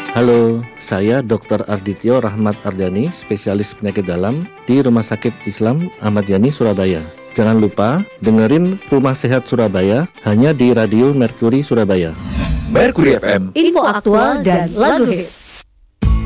Halo, saya Dr. Ardityo Rahmat Ardhani, spesialis penyakit dalam di Rumah Sakit Islam Ahmad Yani, Surabaya. Jangan lupa dengerin Rumah Sehat Surabaya hanya di Radio Mercury Surabaya. Mercury FM, info aktual dan lagu hits.